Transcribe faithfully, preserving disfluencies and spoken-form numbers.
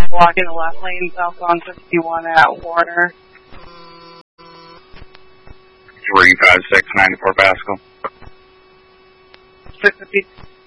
blocking the left lane southbound fifty-one at Warner. Were you five six ninety-four Pascal? six fifty.